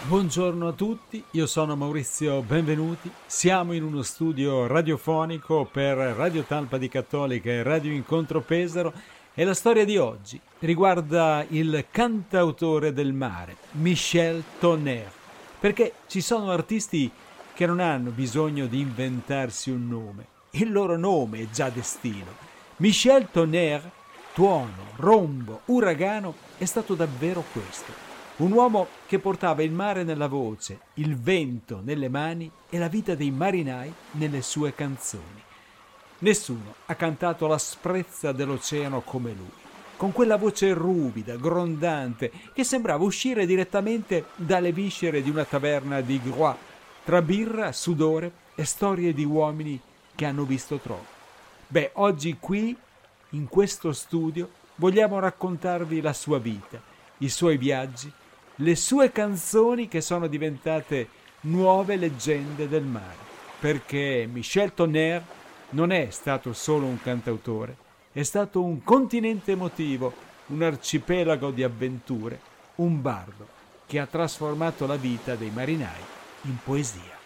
Buongiorno a tutti, io sono Maurizio Benvenuti, siamo in uno studio radiofonico per Radio Talpa di Cattolica e Radio Incontro Pesaro e la storia di oggi riguarda il cantautore del mare, Michel Tonnerre, perché ci sono artisti che non hanno bisogno di inventarsi un nome, il loro nome è già destino. Michel Tonnerre, tuono, rombo, uragano, è stato davvero questo. Un uomo che portava il mare nella voce, il vento nelle mani e la vita dei marinai nelle sue canzoni. Nessuno ha cantato l'asprezza dell'oceano come lui, con quella voce ruvida, grondante, che sembrava uscire direttamente dalle viscere di una taverna di Groix, tra birra, sudore e storie di uomini che hanno visto troppo. Oggi qui, in questo studio, vogliamo raccontarvi la sua vita, i suoi viaggi, le sue canzoni che sono diventate nuove leggende del mare, perché Michel Tonnerre non è stato solo un cantautore, è stato un continente emotivo, un arcipelago di avventure, un bardo che ha trasformato la vita dei marinai in poesia.